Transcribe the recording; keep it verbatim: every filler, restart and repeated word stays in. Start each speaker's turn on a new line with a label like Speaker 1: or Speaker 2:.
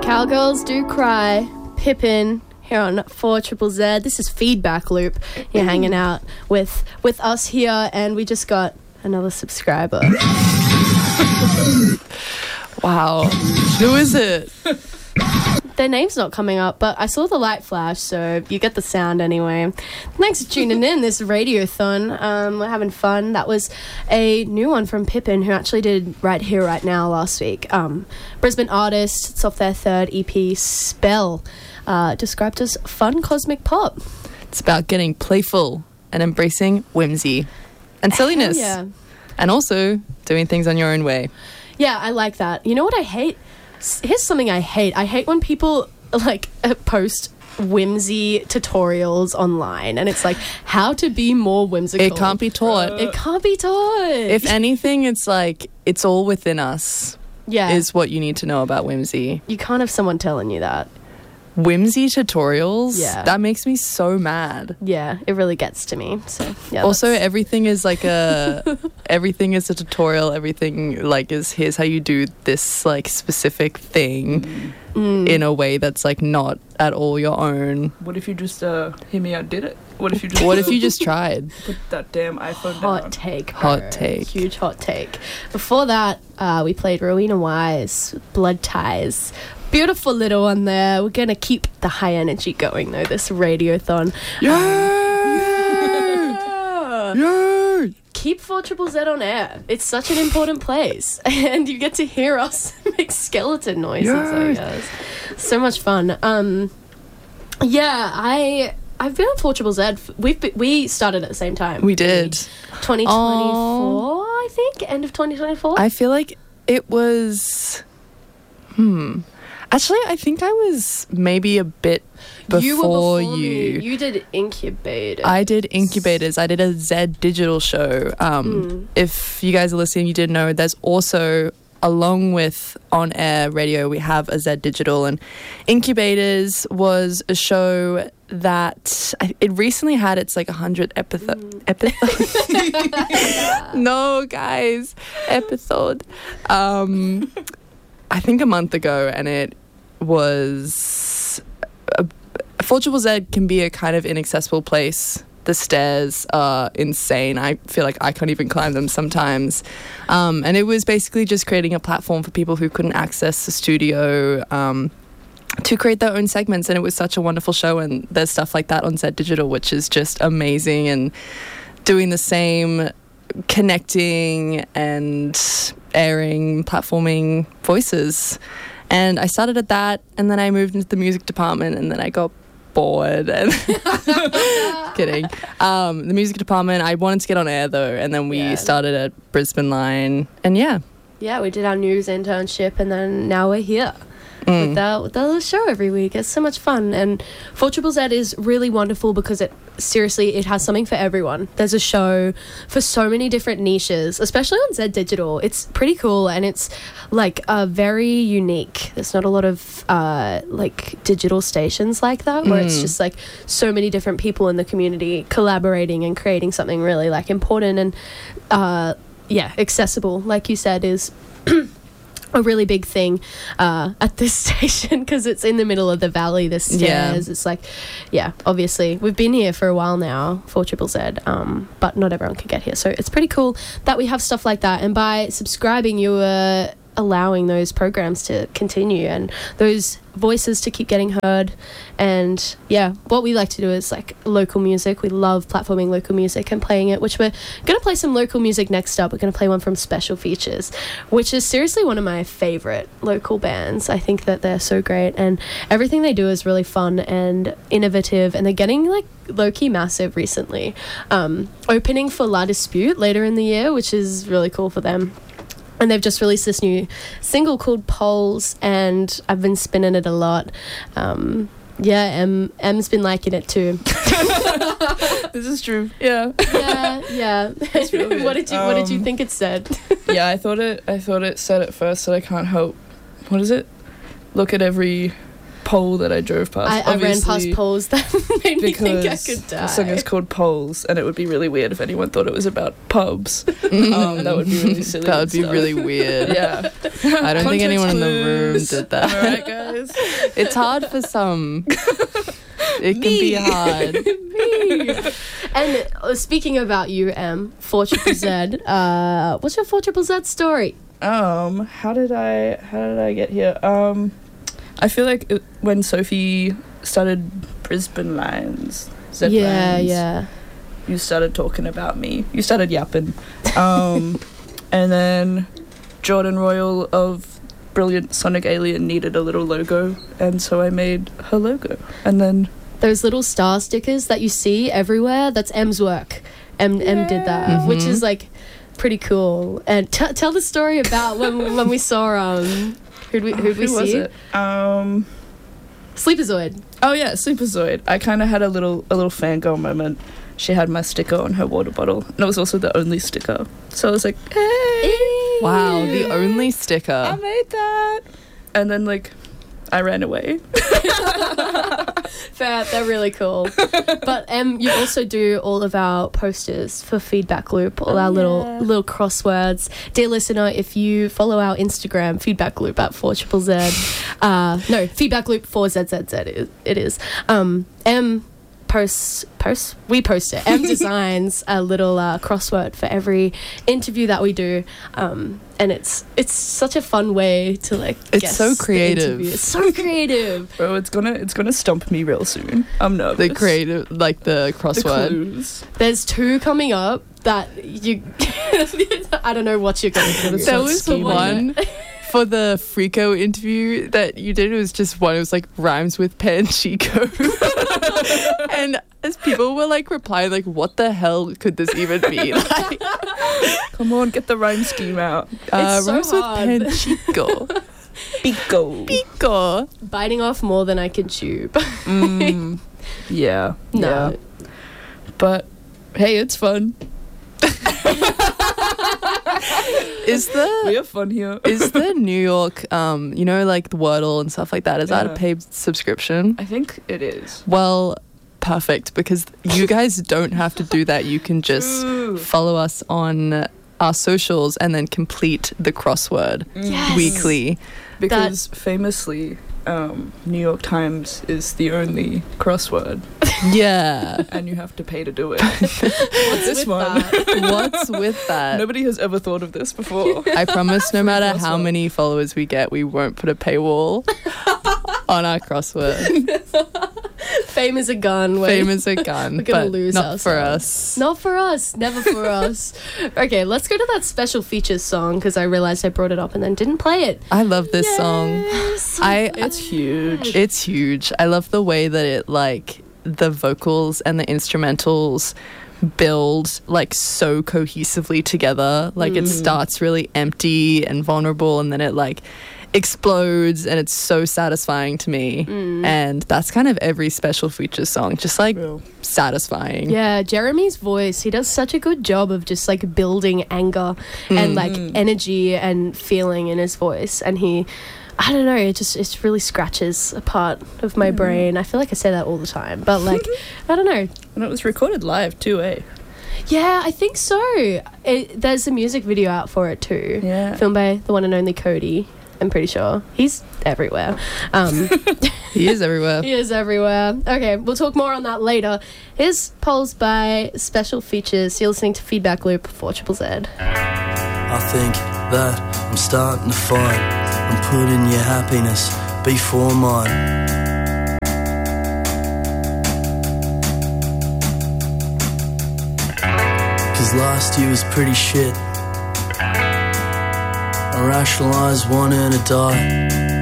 Speaker 1: Cowgirls Do Cry, Pippin, here on four Triple Z. This is Feedback Loop. You're hanging out with with us here, and we just got another subscriber.
Speaker 2: Wow. Who is it?
Speaker 1: Their name's not coming up, but I saw the light flash, so you get the sound anyway. Thanks for tuning in, this radiothon. Um, we're having fun. That was a new one from Pippin, who actually did Right Here, Right Now last week. Um, Brisbane artist. It's off their third E P, Spell, uh, described as fun cosmic pop.
Speaker 2: It's about getting playful and embracing whimsy and silliness.
Speaker 1: Hell yeah.
Speaker 2: And also doing things on your own way.
Speaker 1: Yeah, I like that. You know what I hate? Here's something I hate. I hate when people like uh, post whimsy tutorials online, and it's like how to be more whimsical.
Speaker 2: It can't be taught.
Speaker 1: It can't be taught.
Speaker 2: If anything, it's like it's all within us.
Speaker 1: Yeah,
Speaker 2: is what you need to know about whimsy.
Speaker 1: You can't have someone telling you that.
Speaker 2: Whimsy tutorials?
Speaker 1: Yeah.
Speaker 2: That makes me so mad.
Speaker 1: Yeah, it really gets to me. So yeah.
Speaker 2: Also, everything is like a everything is a tutorial. Everything like is here's how you do this like specific thing
Speaker 1: mm.
Speaker 2: in a way that's like not at all your own.
Speaker 3: What if you just uh hear me out did it? What if you just
Speaker 2: What if you just tried?
Speaker 3: Put that damn iPhone
Speaker 1: hot
Speaker 3: down.
Speaker 1: take. Bro.
Speaker 2: Hot take.
Speaker 1: Huge hot take. Before that, uh, we played Rowena Wise, Blood Ties. Beautiful little one there. We're going to keep the high energy going, though, this radiothon.
Speaker 2: Yeah!
Speaker 1: Um, yeah!
Speaker 2: Yeah!
Speaker 1: Keep four Triple Z on air. It's such an important place. And you get to hear us make skeleton noises,
Speaker 2: Yes.
Speaker 1: I guess. So much fun. Um, yeah, I... I've been on four Triple Z. We've be, we started at the same time.
Speaker 2: We did.
Speaker 1: twenty twenty-four,
Speaker 2: Aww.
Speaker 1: I think. End of twenty twenty-four.
Speaker 2: I feel like it was... Hmm... Actually, I think I was maybe a bit before
Speaker 1: you. Were before
Speaker 2: you.
Speaker 1: Me. You did Incubators.
Speaker 2: I did Incubators. I did a Z Digital show. Um,
Speaker 1: Mm.
Speaker 2: If you guys are listening, you didn't know, there's also, along with on-air radio, we have a Z Digital. And Incubators was a show that I, it recently had its like one hundred episode.
Speaker 1: Mm.
Speaker 2: episode. No, guys. Episode. Um... I think a month ago, and it was a, four Triple Z can be a kind of inaccessible place. The stairs are insane. I feel like I can't even climb them sometimes. Um, and it was basically just creating a platform for people who couldn't access the studio um, to create their own segments. And it was such a wonderful show. And there's stuff like that on Z Digital, which is just amazing. And doing the same, connecting and airing, platforming voices. And I started at that, and then I moved into the music department, and then I got bored. And kidding. Um, the music department, I wanted to get on air though, and then we
Speaker 1: Yeah.
Speaker 2: started at Brisbane Line, and yeah.
Speaker 1: Yeah, we did our news internship, and then now we're here.
Speaker 2: Mm.
Speaker 1: With that, with that little show every week. It's so much fun. And four Triple Z is really wonderful because it seriously it has something for everyone. There's a show for so many different niches, especially on Z Digital. It's pretty cool, and it's like uh, very unique. There's not a lot of uh, like digital stations like that where mm. it's just like so many different people in the community collaborating and creating something really like important and uh, yeah, accessible, like you said, is a really big thing uh, at this station because it's in the middle of the valley, the stairs. Yeah. It's like, yeah, obviously. We've been here for a while now, four Triple Z, um, but not everyone can get here. So it's pretty cool that we have stuff like that. And by subscribing, you are allowing those programs to continue and those voices to keep getting heard. And yeah, what we like to do is like local music. We love platforming local music and playing it, which we're going to play some local music next up. We're going to play one from Special Features, which is seriously one of my favorite local bands. I think that they're so great, and everything they do is really fun and innovative, and they're getting like low-key massive recently. Um, opening for La Dispute later in the year, which is really cool for them. And they've just released this new single called Poles, and I've been spinning it a lot. Um, yeah, M M's been liking it too.
Speaker 2: This is true. Yeah.
Speaker 1: Yeah, yeah.
Speaker 3: Really
Speaker 1: what did you What did you
Speaker 3: um,
Speaker 1: think it said?
Speaker 3: Yeah, I thought it. I thought it said at first that I can't help. What is it? Look at every pole that I drove past.
Speaker 1: I, I ran past
Speaker 3: Obviously,
Speaker 1: poles that made me think I
Speaker 3: because
Speaker 1: could die.
Speaker 3: the song is called Poles, and it would be really weird if anyone thought it was about pubs. um, that would be really silly.
Speaker 2: That would
Speaker 3: and
Speaker 2: be
Speaker 3: stuff.
Speaker 2: really weird.
Speaker 3: Yeah.
Speaker 2: I don't think
Speaker 3: Context
Speaker 2: anyone in the
Speaker 3: clues.
Speaker 2: room did that.
Speaker 3: Am I right, guys.
Speaker 2: It's hard for some. It can be hard.
Speaker 1: Me. And uh, speaking about you, Em, four triple Z, uh, what's your four triple Z story?
Speaker 3: Um, how did I how did I get here? Um, I feel like it, when Sophie started Brisbane Lions, Z
Speaker 1: yeah,
Speaker 3: Lions,
Speaker 1: yeah.
Speaker 3: you started talking about me. You started yapping. Um, and then Jordan Royal of Brilliant Sonic Alien needed a little logo, and so I made her logo. And then
Speaker 1: Those little star stickers that you see everywhere, that's Em's work. Em, Em did that, which is like pretty cool. And t- tell the story about when when we saw um who'd we who'd we
Speaker 3: who was
Speaker 1: see?
Speaker 3: it? Um,
Speaker 1: Sleepazoid.
Speaker 3: oh yeah, Superzoid. I kind of had a little a little fangirl moment. She had my sticker on her water bottle, and it was also the only sticker. So I was like, hey,
Speaker 2: Wow, the only
Speaker 3: I
Speaker 2: sticker.
Speaker 3: made that. And then like, I ran away.
Speaker 1: Fair, they're really cool. But Em, you also do all of our posters for Feedback Loop, all our little
Speaker 3: yeah.
Speaker 1: little crosswords. Dear listener, if you follow our Instagram, Feedback Loop at four triple Z, uh, no, Feedback Loop four Z Z Z, it, it is. Um, Em posts, posts, we post it. Em designs a little uh, crossword for every interview that we do. Um, and it's it's such a fun way to like
Speaker 2: It's
Speaker 1: guess
Speaker 2: so
Speaker 1: the
Speaker 2: creative.
Speaker 1: interview. It's so creative.
Speaker 3: Bro, it's gonna it's gonna stump me real soon. I'm nervous.
Speaker 2: The creative, like the
Speaker 3: The
Speaker 2: crossword.
Speaker 3: clues.
Speaker 1: There's two coming up that you I don't know what you're going to do.
Speaker 3: It's
Speaker 2: There
Speaker 3: so
Speaker 2: was
Speaker 3: scheming.
Speaker 2: one for the Frico interview that you did. It was just one. It was like rhymes with Panchico. And as people were like replying, like, what the hell could this even be? Like,
Speaker 3: Come on, get the rhyme scheme out.
Speaker 2: uh,
Speaker 1: so
Speaker 2: rhymes
Speaker 1: hard.
Speaker 2: with Panchico.
Speaker 3: Pico.
Speaker 2: Pico.
Speaker 1: Biting off more than I can chew.
Speaker 3: Mm, yeah.
Speaker 1: No.
Speaker 3: Yeah. But hey, it's fun.
Speaker 2: Is the
Speaker 3: We have fun here.
Speaker 2: is the New York, um, you know, like the Wordle and stuff like that? Is that a
Speaker 3: Yeah.
Speaker 2: paid subscription?
Speaker 3: I think it is.
Speaker 2: Well, perfect, because you guys don't have to do that. You can just
Speaker 3: Ooh.
Speaker 2: follow us on our socials and then complete the crossword
Speaker 1: Yes.
Speaker 2: weekly.
Speaker 3: Because famously, um, New York Times is the only crossword,
Speaker 2: Yeah.
Speaker 3: and you have to pay to do it.
Speaker 1: What's
Speaker 3: this
Speaker 1: with
Speaker 3: one?
Speaker 1: that?
Speaker 2: What's with that?
Speaker 3: Nobody has ever thought of this before.
Speaker 2: I promise no matter how
Speaker 3: crossword.
Speaker 2: many followers we get, we won't put a paywall on our crossword.
Speaker 1: Fame is a gun. Wait.
Speaker 2: Fame is a gun,
Speaker 1: We're gonna
Speaker 2: but
Speaker 1: lose
Speaker 2: not for
Speaker 1: ourselves.
Speaker 2: us.
Speaker 1: Not for us. Never for us. Okay, let's go to that special features song because I realized I brought it up and then didn't play it.
Speaker 2: I love this song.
Speaker 1: Yes.
Speaker 2: I
Speaker 3: It's huge.
Speaker 2: It's huge. I love the way that it, like, the vocals and the instrumentals build like so cohesively together. Like it starts really empty and vulnerable, and then it like explodes, and it's so satisfying to me. And that's kind of every special features song, just like
Speaker 3: Real.
Speaker 2: satisfying.
Speaker 1: Yeah, Jeremy's voice, he does such a good job of just like building anger and like energy and feeling in his voice. And he, I don't know, it just it really scratches a part of my brain. I feel like I say that all the time, but like, I don't know.
Speaker 3: And it was recorded live too, eh?
Speaker 1: Yeah, I think so. It, there's a music video out for it too.
Speaker 3: Yeah.
Speaker 1: Filmed by the one and only Cody, I'm pretty sure. He's everywhere. Um,
Speaker 2: He is everywhere.
Speaker 1: he is everywhere. Okay, we'll talk more on that later. Here's polls by Special Features. You're listening to Feedback Loop for Triple Z.
Speaker 4: I think that I'm starting to fight. I'm putting your happiness before mine. Cause last year was pretty shit. I rationalised wanting to die.